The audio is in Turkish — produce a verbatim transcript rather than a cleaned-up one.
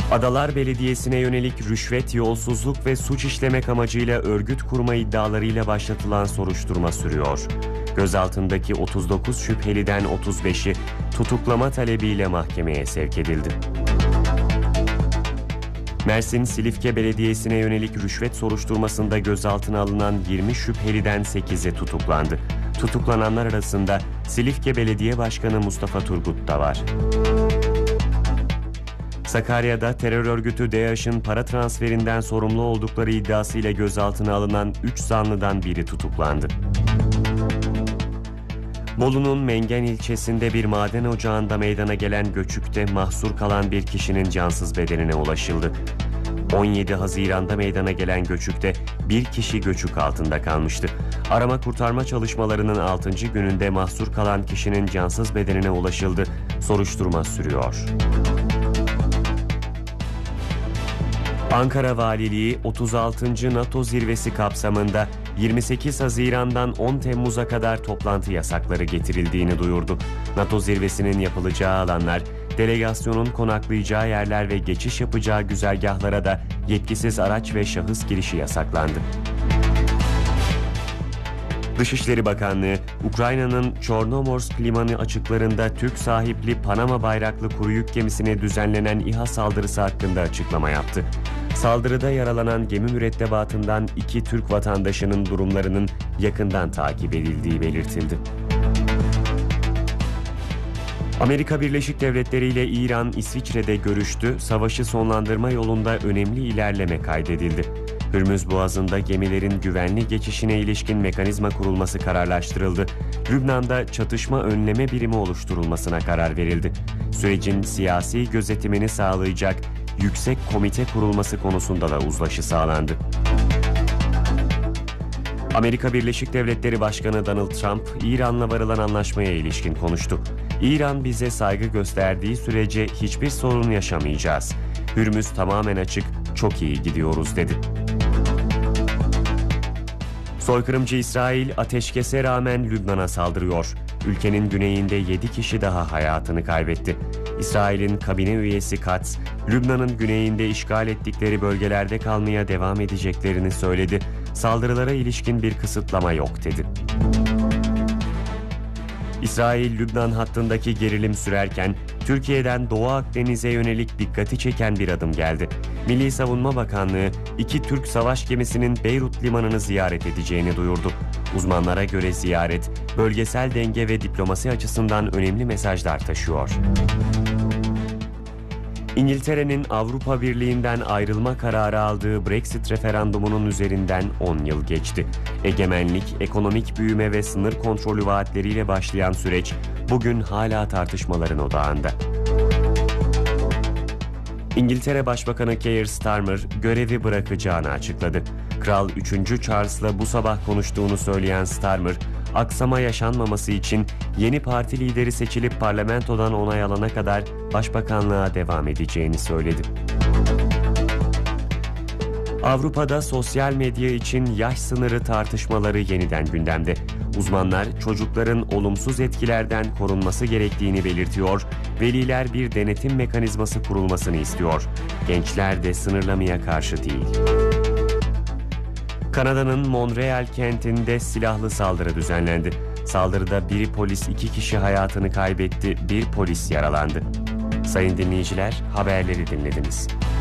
Adalar Belediyesi'ne yönelik rüşvet, yolsuzluk ve suç işlemek amacıyla örgüt kurma iddialarıyla başlatılan soruşturma sürüyor. Gözaltındaki otuz dokuz şüpheliden otuz beşi tutuklama talebiyle mahkemeye sevk edildi. Mersin Silifke Belediyesi'ne yönelik rüşvet soruşturmasında gözaltına alınan yirmi şüpheliden sekizi tutuklandı. Tutuklananlar arasında Silifke Belediye Başkanı Mustafa Turgut da var. Sakarya'da terör örgütü DAEŞ'in para transferinden sorumlu oldukları iddiasıyla gözaltına alınan üç zanlıdan biri tutuklandı. Bolu'nun Mengen ilçesinde bir maden ocağında meydana gelen göçükte mahsur kalan bir kişinin cansız bedenine ulaşıldı. on yedi Haziran'da meydana gelen göçükte bir kişi göçük altında kalmıştı. Arama kurtarma çalışmalarının altıncı gününde mahsur kalan kişinin cansız bedenine ulaşıldı. Soruşturma sürüyor. Ankara Valiliği otuz altıncı NATO zirvesi kapsamında yirmi sekiz Haziran'dan on Temmuz'a kadar toplantı yasakları getirildiğini duyurdu. NATO zirvesinin yapılacağı alanlar, delegasyonun konaklayacağı yerler ve geçiş yapacağı güzergahlara da yetkisiz araç ve şahıs girişi yasaklandı. Dışişleri Bakanlığı, Ukrayna'nın Çornomorsk limanı açıklarında Türk sahipli Panama bayraklı kuru yük gemisine düzenlenen İHA saldırısı hakkında açıklama yaptı. Saldırıda yaralanan gemi mürettebatından iki Türk vatandaşının durumlarının yakından takip edildiği belirtildi. Amerika Birleşik Devletleri ile İran, İsviçre'de görüştü, savaşı sonlandırma yolunda önemli ilerleme kaydedildi. Hürmüz Boğazı'nda gemilerin güvenli geçişine ilişkin mekanizma kurulması kararlaştırıldı. Lübnan'da çatışma önleme birimi oluşturulmasına karar verildi. Sürecin siyasi gözetimini sağlayacak yüksek komite kurulması konusunda da uzlaşı sağlandı. Amerika Birleşik Devletleri Başkanı Donald Trump, İran'la varılan anlaşmaya ilişkin konuştu. İran bize saygı gösterdiği sürece hiçbir sorun yaşamayacağız. Hürmüz tamamen açık, çok iyi gidiyoruz dedi. Soykırımcı İsrail ateşkese rağmen Lübnan'a saldırıyor. Ülkenin güneyinde yedi kişi daha hayatını kaybetti. İsrail'in kabine üyesi Katz, Lübnan'ın güneyinde işgal ettikleri bölgelerde kalmaya devam edeceklerini söyledi. Saldırılara ilişkin bir kısıtlama yok dedi. İsrail-Lübnan hattındaki gerilim sürerken Türkiye'den Doğu Akdeniz'e yönelik dikkati çeken bir adım geldi. Milli Savunma Bakanlığı iki Türk savaş gemisinin Beyrut limanını ziyaret edeceğini duyurdu. Uzmanlara göre ziyaret, bölgesel denge ve diplomasi açısından önemli mesajlar taşıyor. İngiltere'nin Avrupa Birliği'nden ayrılma kararı aldığı Brexit referandumunun üzerinden on yıl geçti. Egemenlik, ekonomik büyüme ve sınır kontrolü vaatleriyle başlayan süreç bugün hala tartışmaların odağında. İngiltere Başbakanı Keir Starmer görevi bırakacağını açıkladı. Kral üçüncü Charles'la bu sabah konuştuğunu söyleyen Starmer, aksama yaşanmaması için yeni parti lideri seçilip parlamentodan onay alana kadar başbakanlığa devam edeceğini söyledi. Avrupa'da sosyal medya için yaş sınırı tartışmaları yeniden gündemde. Uzmanlar çocukların olumsuz etkilerden korunması gerektiğini belirtiyor, veliler bir denetim mekanizması kurulmasını istiyor. Gençler de sınırlamaya karşı değil. Kanada'nın Montreal kentinde silahlı saldırı düzenlendi. Saldırıda bir polis iki kişi hayatını kaybetti, bir polis yaralandı. Sayın dinleyiciler, haberleri dinlediniz.